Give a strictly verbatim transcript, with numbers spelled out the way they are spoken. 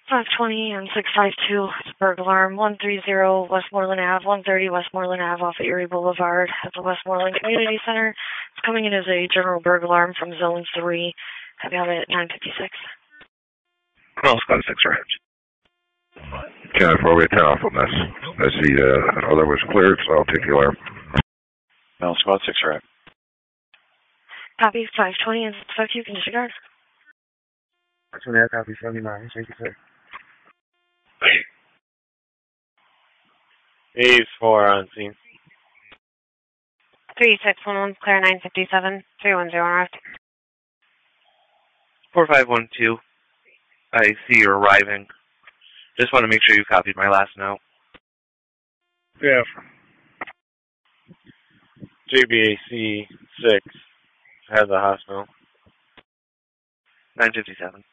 five twenty and six five two, burglar alarm, one thirty Westmoreland Ave, one thirty Westmoreland Ave off of Erie Boulevard at the Westmoreland Community Center. It's coming in as a general burglar alarm from Zone three. Have you on it at nine fifty-six. Well, Scott six range. ten four, we ten off on this. I see uh, other was cleared, so I'll take the alarm. Well, Squad six right. Copy five twenty and six five two, can disregard. five twenty, copy seventy-nine, thank you, sir. Phase four on scene. three six one one, clear nine fifty-seven, three one zero north. four five one two, I see you're arriving. Just want to make sure you copied my last note. Yeah. J B A C six has a hospital. nine fifty-seven.